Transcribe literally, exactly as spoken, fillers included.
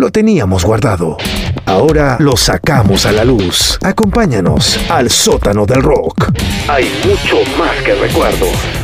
lo teníamos guardado. Ahora lo sacamos a la luz. Acompáñanos al sótano del rock. Hay mucho más que recuerdos.